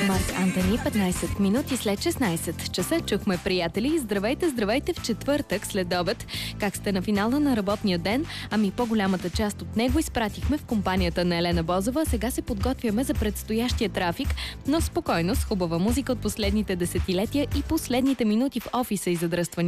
Марк Антони, 15 минути след 16 часа. Чухме, приятели. Здравейте, здравейте в четвъртък след обед. Как сте на финала на работния ден? Ами по-голямата част от него изпратихме в компанията на Елена Бозова. Сега се подготвяме за предстоящия трафик, но спокойно, с хубава музика от последните десетилетия и последните минути в офиса и задръствания.